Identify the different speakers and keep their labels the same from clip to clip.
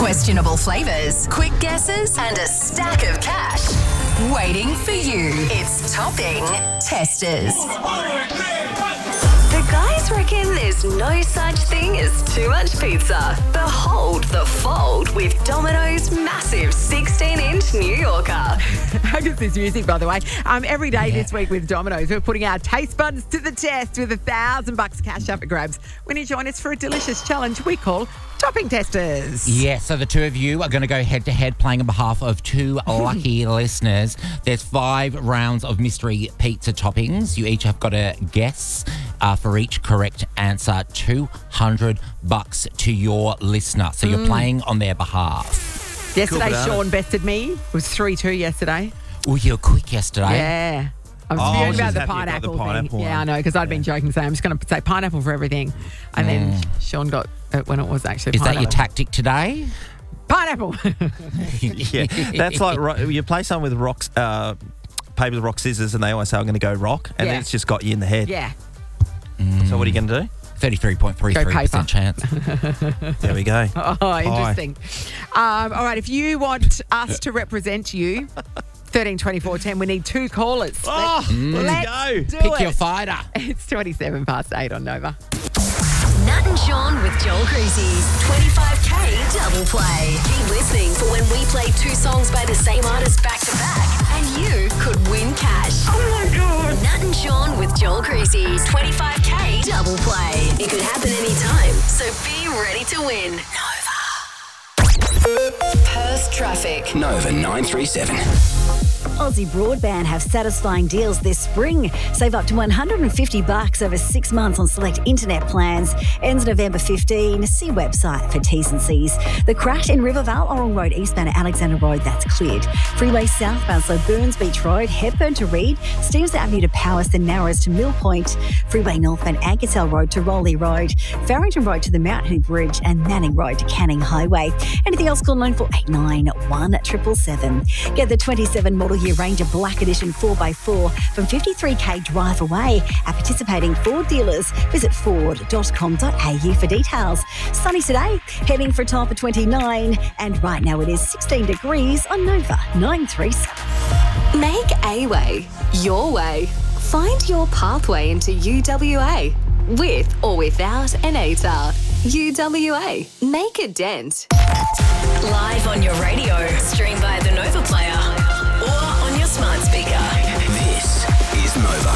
Speaker 1: questionable flavours, quick guesses, and a stack of cash waiting for you. It's Topping Testers. The guys reckon there's no such thing as too much pizza. Behold the fold with Domino's massive 16-inch New Yorker.
Speaker 2: How good's this music, by the way? Every day this week with Domino's, we're putting our taste buds to the test with $1,000 cash up for grabs when you join us for a delicious challenge we call Topping Testers.
Speaker 3: Yeah, so the two of you are going to go head-to-head playing on behalf of two lucky listeners. There's 5 rounds of mystery pizza toppings. You each have got to guess for each correct answer, $200 to your listener. So you're playing on their behalf.
Speaker 2: Yesterday, Sean bested me. It was 3-2 yesterday.
Speaker 3: Oh, you were quick yesterday.
Speaker 2: Yeah. I was spewing about the
Speaker 4: happy about
Speaker 2: pineapple
Speaker 4: the pineapple
Speaker 2: thing.
Speaker 4: one.
Speaker 2: Yeah, I know, because I'd been joking, saying I'm just going to say pineapple for everything. And then Sean got it when it was actually
Speaker 3: Is
Speaker 2: pineapple.
Speaker 3: that your tactic today?
Speaker 2: Pineapple.
Speaker 4: Yeah, that's like you play someone with rocks, paper, rock, scissors, and they always say, I'm going to go rock, and then it's just got you in the head.
Speaker 2: Yeah.
Speaker 4: So what are you going to do?
Speaker 3: 33.33% chance.
Speaker 4: There we go.
Speaker 2: Oh, interesting. All right, if you want us to represent you, 13 24 10, we need 2 callers.
Speaker 4: Let's go.
Speaker 2: Do
Speaker 3: Pick
Speaker 2: it.
Speaker 3: your fighter.
Speaker 2: It's 27 past 8 on Nova.
Speaker 1: Nat and Sean with Joel Creasy's 25K double play. Keep listening for when we play 2 songs by the same artist back to back, and you could win cash. Oh my God. Nat and Sean with Joel Creasy's 25K double play. It could happen anytime, so be ready to win. Nova. Perth traffic.
Speaker 5: Nova 937.
Speaker 6: Aussie Broadband have satisfying deals this spring. Save up to $150 over 6 months on select internet plans. Ends November 15. See website for T's and C's. The crash in Rivervale, Oral Road eastbound at Alexander Road, that's cleared. Freeway southbound, so Burns Beach Road, Hepburn to Reed, Steeves Avenue to Powers, then Narrows to Mill Point. Freeway northbound, Ankersell Road to Rowley Road, Farrington Road to the Mount Hood Bridge, and Manning Road to Canning Highway. Anything else, call 9489 777. Get the 27 model year Ranger Black Edition 4x4 from 53k drive away at participating Ford dealers. Visit ford.com.au for details. Sunny today, heading for a top of 29, and right now it is 16 degrees on Nova 937.
Speaker 1: Make a way your way. Find your pathway into UWA with or without an ATAR. UWA. Make a dent. Live on your radio. Stream via the Nova Player or on your smart speaker.
Speaker 5: This is Nova.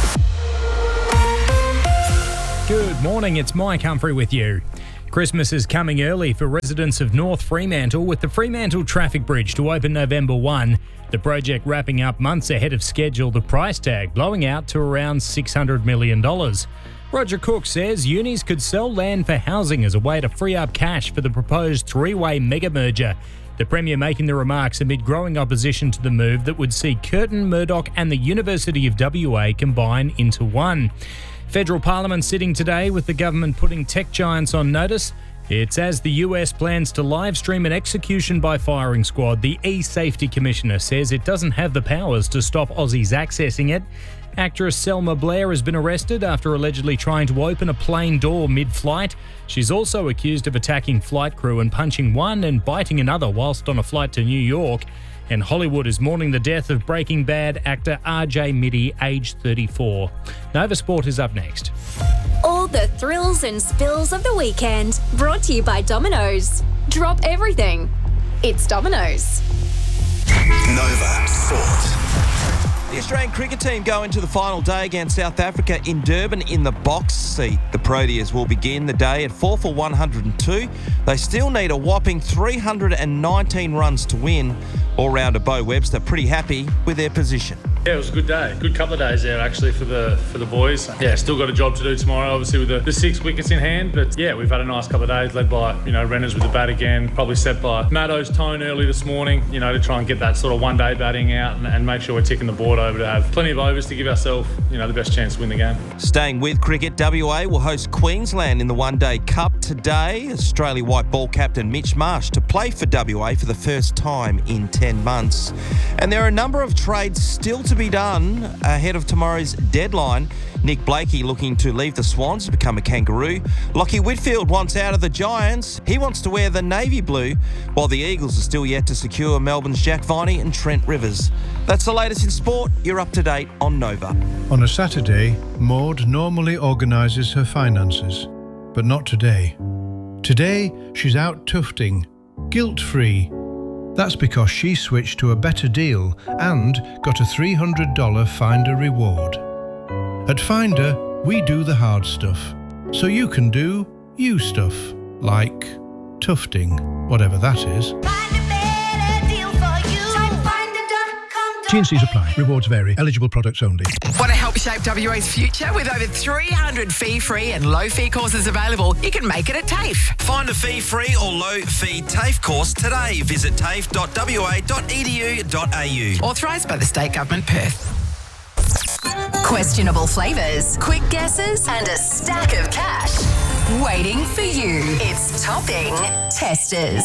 Speaker 7: Good morning, it's Mike Humphrey with you. Christmas is coming early for residents of North Fremantle, with the Fremantle Traffic Bridge to open November 1. The project wrapping up months ahead of schedule, the price tag blowing out to around $600 million. Roger Cook says unis could sell land for housing as a way to free up cash for the proposed 3-way mega merger. The Premier making the remarks amid growing opposition to the move that would see Curtin, Murdoch and the University of WA combine into one. Federal Parliament sitting today with the government putting tech giants on notice. It's as the US plans to live stream an execution by firing squad. The E-Safety Commissioner says it doesn't have the powers to stop Aussies accessing it. Actress Selma Blair has been arrested after allegedly trying to open a plane door mid-flight. She's also accused of attacking flight crew and punching one and biting another whilst on a flight to New York. And Hollywood is mourning the death of Breaking Bad actor RJ Mitte, aged 34. Nova Sport is up next.
Speaker 8: All the thrills and spills of the weekend, brought to you by Domino's. Drop everything. It's Domino's.
Speaker 5: Nova Sport.
Speaker 4: The Australian cricket team go into the final day against South Africa in Durban in the box seat. The Proteas will begin the day at 4 for 102. They still need a whopping 319 runs to win. All-rounder Bo Webster pretty happy with their position.
Speaker 9: Yeah, it was a good day. Good couple of days there actually for the boys. Yeah, still got a job to do tomorrow, obviously with the 6 wickets in hand. But yeah, we've had a nice couple of days led by, Reynolds with the bat again. Probably set by Maddo's tone early this morning, to try and get that sort of one-day batting out and make sure we're ticking the board over to have plenty of overs to give ourselves, the best chance to win the game.
Speaker 4: Staying with cricket, WA will host Queensland in the One-Day Cup today. Australia white ball captain Mitch Marsh to play for WA for the first time in 10 months. And there are a number of trades still to be done ahead of tomorrow's deadline. Nick Blakey looking to leave the Swans to become a Kangaroo. Lockie Whitfield wants out of the Giants. He wants to wear the navy blue, while the Eagles are still yet to secure Melbourne's Jack Viney and Trent Rivers. That's the latest in sport. You're up to date on Nova.
Speaker 10: On a Saturday, Maud normally organises her finances, but not today. Today, she's out tufting, guilt-free. That's because she switched to a better deal and got a $300 Finder reward. At Finder, we do the hard stuff, so you can do you stuff, like tufting, whatever that is. T&Cs apply. Rewards vary. Eligible products only.
Speaker 2: Want to help shape WA's future with over 300 fee-free and low-fee courses available? You can make it at TAFE.
Speaker 4: Find a fee-free or low-fee TAFE course today. Visit tafe.wa.edu.au.
Speaker 2: Authorised by the State Government, Perth.
Speaker 1: Questionable flavours, quick guesses, and a stack of cash waiting for you. It's Topping Testers.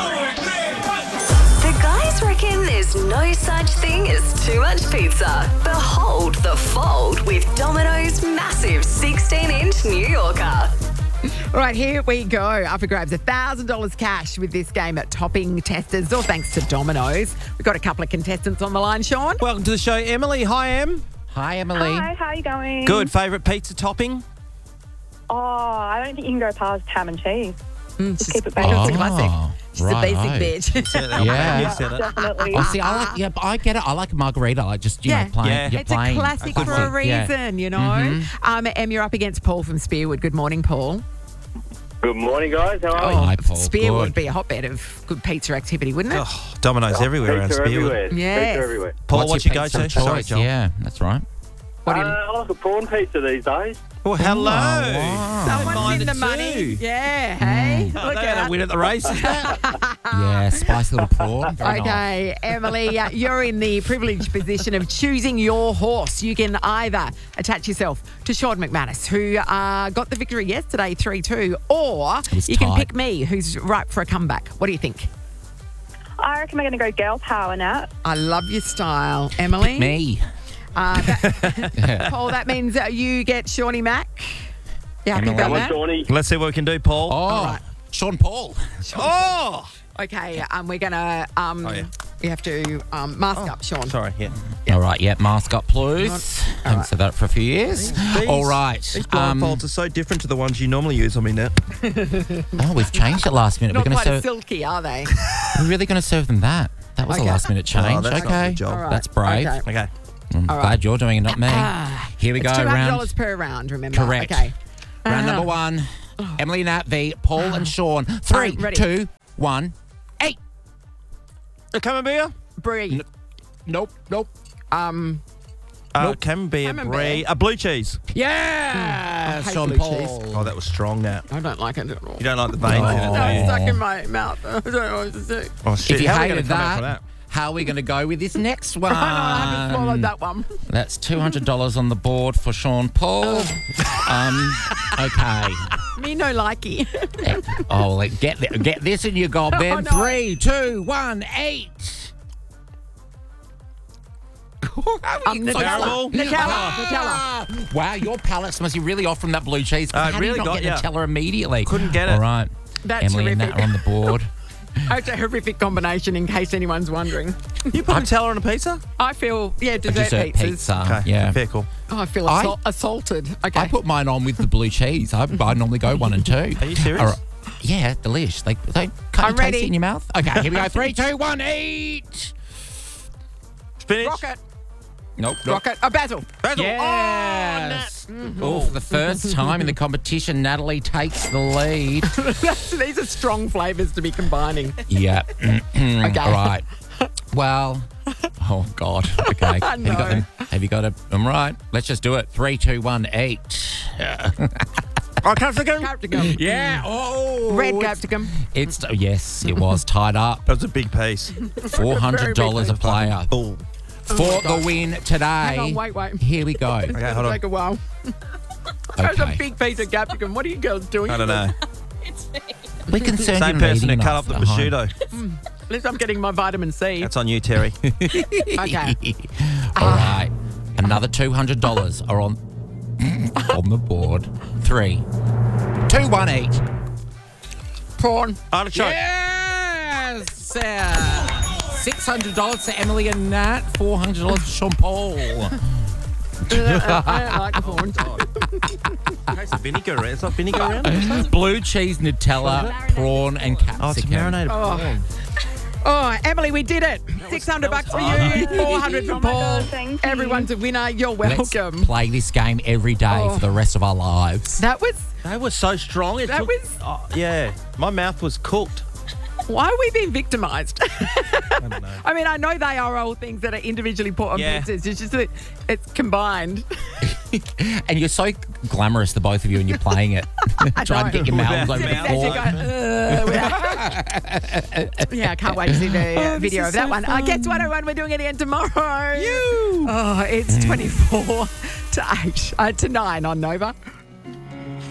Speaker 1: The guys reckon there's no such thing as too much pizza. Behold the fold with Domino's massive 16-inch New Yorker.
Speaker 2: All right, here we go. Up for grabs, $1,000 cash with this game at Topping Testers, all thanks to Domino's. We've got a couple of contestants on the line, Sean.
Speaker 4: Welcome to the show, Emily. Hi, Em.
Speaker 3: Hi, Emily.
Speaker 11: Hi, how are you going?
Speaker 4: Good. Favourite pizza topping?
Speaker 11: Oh, I don't think you can go past ham and cheese. Just keep it basic.
Speaker 2: It's a classic. She's a basic
Speaker 3: righto.
Speaker 2: bitch.
Speaker 3: Yeah.
Speaker 4: You said it.
Speaker 11: Definitely.
Speaker 3: Oh, see, I get it. I like a margarita. I like just, you know, plain.
Speaker 4: Yeah.
Speaker 3: you're
Speaker 2: It's
Speaker 3: plain.
Speaker 2: a classic
Speaker 3: Good
Speaker 2: for a
Speaker 3: food. Yeah.
Speaker 2: reason, you know. Em, you're up against Paul from Spearwood. Good morning, Paul.
Speaker 12: Good morning, guys. How are you?
Speaker 3: Hi, Paul.
Speaker 2: Spearwood would
Speaker 3: Good.
Speaker 2: be a hotbed of good pizza activity, wouldn't it?
Speaker 4: Oh, Domino's everywhere around
Speaker 12: Pizza
Speaker 4: Spearwood.
Speaker 12: everywhere.
Speaker 2: Yes.
Speaker 12: Pizza everywhere.
Speaker 4: Paul, what's your
Speaker 3: pizza
Speaker 4: go-to?
Speaker 3: of choice?
Speaker 4: Sorry, Joel.
Speaker 3: Yeah, that's right.
Speaker 2: What do you
Speaker 12: I like a prawn pizza these days.
Speaker 4: Well, hello.
Speaker 3: wow.
Speaker 2: Someone's in the money. Yeah, hey.
Speaker 4: Oh,
Speaker 2: Look
Speaker 4: they're going
Speaker 2: out.
Speaker 4: to win at the races.
Speaker 3: Yeah, spicy little prawn. Very nice.
Speaker 2: Okay, Emily, you're in the privileged position of choosing your horse. You can either attach yourself to Sean McManus, who got the victory yesterday, 3-2, or
Speaker 3: was
Speaker 2: you can
Speaker 3: tight.
Speaker 2: pick me, who's ripe for a comeback. What do you think?
Speaker 11: I reckon we're going to go girl power, Nat.
Speaker 2: I love your style, Emily.
Speaker 3: Me.
Speaker 2: Paul, that means you get Shawnee Mack. Yeah, happy
Speaker 3: Emily.
Speaker 2: about
Speaker 12: Come on,
Speaker 2: that?
Speaker 12: Shawnee.
Speaker 4: Let's see what we can do, Paul.
Speaker 3: Oh, Sean Paul.
Speaker 4: Oh!
Speaker 2: Okay, we're going to,
Speaker 4: yeah.
Speaker 2: you have to mask up, Sean.
Speaker 4: Sorry, yeah.
Speaker 3: All right, yeah, mask up, please. Haven't said that for a few years. All right.
Speaker 4: These blindfolds are so different to the ones you normally use on me now.
Speaker 3: Oh, we've changed it last minute.
Speaker 2: Not
Speaker 3: We're going
Speaker 2: quite
Speaker 3: to
Speaker 2: as
Speaker 3: serve.
Speaker 2: silky, are they?
Speaker 3: We're really going to serve them that. That was
Speaker 2: Okay.
Speaker 3: a last minute change.
Speaker 4: Oh, that's not
Speaker 3: okay,
Speaker 4: good, Joel. All
Speaker 2: right.
Speaker 3: That's brave.
Speaker 2: Okay.
Speaker 4: Okay.
Speaker 3: I'm glad you're doing it, not me. Here we
Speaker 2: It's
Speaker 3: go.
Speaker 2: $200
Speaker 3: Round
Speaker 2: per round, remember?
Speaker 3: correct.
Speaker 2: Okay.
Speaker 3: Round number one. Emily Nat v. Paul and Sean. 3,
Speaker 2: ready.
Speaker 3: 2, 1, 8.
Speaker 4: Camembert?
Speaker 2: Brie.
Speaker 3: Nope.
Speaker 4: Camembert,
Speaker 2: Camembert.
Speaker 4: brie. Blue cheese.
Speaker 3: Yeah,
Speaker 2: I hate
Speaker 3: Sean
Speaker 2: blue
Speaker 3: Paul.
Speaker 2: cheese.
Speaker 4: Oh, that was strong, Nat.
Speaker 2: I don't like it at all.
Speaker 4: You don't like the veins in it,
Speaker 2: No,
Speaker 4: do
Speaker 2: it's
Speaker 4: you?
Speaker 2: stuck in my mouth. I don't know what to do.
Speaker 4: Oh, shit.
Speaker 3: If you
Speaker 4: How are we
Speaker 3: hated
Speaker 4: gonna come back
Speaker 3: that,
Speaker 4: from
Speaker 3: how are we going to go with this next one?
Speaker 2: I know, I haven't swallowed that one.
Speaker 3: That's $200 on the board for Sean Paul. Okay.
Speaker 2: Me no likey.
Speaker 3: Oh, like, get this in your gob then.
Speaker 2: Oh, no.
Speaker 3: 3, 2, 1, 8.
Speaker 2: Nutella. Nutella.
Speaker 3: Wow, your palates must be really off from that blue cheese. How
Speaker 4: really
Speaker 3: do you not
Speaker 4: got
Speaker 3: get
Speaker 4: ya.
Speaker 3: Nutella immediately?
Speaker 4: Couldn't get it.
Speaker 3: All right.
Speaker 2: That's
Speaker 3: Emily and Nat
Speaker 2: horrific.
Speaker 3: are on the board.
Speaker 2: It's a horrific combination in case anyone's wondering.
Speaker 4: You put Nutella on a pizza?
Speaker 2: I feel,
Speaker 3: A
Speaker 2: dessert
Speaker 3: dessert
Speaker 2: pizzas.
Speaker 3: pizza.
Speaker 4: Okay,
Speaker 3: Yeah.
Speaker 4: fair call.
Speaker 2: Oh, I feel
Speaker 3: I-
Speaker 2: assaulted. Okay.
Speaker 3: I put mine on with the blue cheese. I normally go 1 and 2.
Speaker 4: Are you serious?
Speaker 3: All right. Yeah, delish. Like, they can't
Speaker 2: I'm
Speaker 3: you taste
Speaker 2: ready.
Speaker 3: it in your mouth? Okay, here we go. 3, 2, 1, eat.
Speaker 4: Spinach?
Speaker 2: Rocket.
Speaker 3: Nope.
Speaker 2: Rocket. Oh, basil.
Speaker 4: Basil.
Speaker 3: Yes. Oh, for the first time in the competition, Natalie takes the lead.
Speaker 2: These are strong flavours to be combining.
Speaker 3: Yeah.
Speaker 2: Okay.
Speaker 3: All right. Well, oh, God. Okay.
Speaker 2: I know.
Speaker 3: Have you got it? I'm right. Let's just do it. 3, 2, 1, 8.
Speaker 4: Oh, capsicum?
Speaker 2: Capsicum.
Speaker 3: Yeah. Oh.
Speaker 2: Red capsicum.
Speaker 3: It's yes, it was tied up.
Speaker 4: That was a big piece.
Speaker 3: $400 a player
Speaker 4: Bull.
Speaker 3: for the win today.
Speaker 2: Hang on, wait.
Speaker 3: Here we go.
Speaker 4: Okay, hold on.
Speaker 2: Take a while. That's a
Speaker 3: Okay.
Speaker 2: big piece of capsicum. What are you girls doing?
Speaker 4: I don't know.
Speaker 3: We concerned
Speaker 4: Same person who cut up the prosciutto.
Speaker 2: At least I'm getting my vitamin C.
Speaker 4: That's on you, Terry.
Speaker 2: Okay.
Speaker 3: All right. Another $200 are on on the board. 3, 2, 1 each.
Speaker 2: Prawn.
Speaker 4: Artichoke.
Speaker 3: Yes! $600 to Emily and Nat. $400 to Sean Paul.
Speaker 2: I like prawns.
Speaker 4: Taste of vinegar. Is that vinegar around?
Speaker 3: Blue cheese, Nutella, prawn, and capsicum.
Speaker 4: Oh, it's a marinated prawn.
Speaker 2: Oh, Emily, we did it. $600 for you, $400 for Paul.
Speaker 11: thank you.
Speaker 2: Everyone's a winner. You're
Speaker 3: Let's
Speaker 2: welcome.
Speaker 3: play this game every day for the rest of our lives.
Speaker 2: That was.
Speaker 4: They were so strong. Yeah, my mouth was cooked.
Speaker 2: Why are we being victimised?
Speaker 4: I don't know.
Speaker 2: I mean, I know they are all things that are individually put on pizzas. It's just that it's combined.
Speaker 3: And you're so glamorous, the both of you, and you're playing it. Trying to get your mouths over the floor.
Speaker 2: Yeah, I can't wait to see the video of that one. Guess what, everyone? We're doing it again tomorrow. Oh, it's 24 to 8 to 9 on Nova.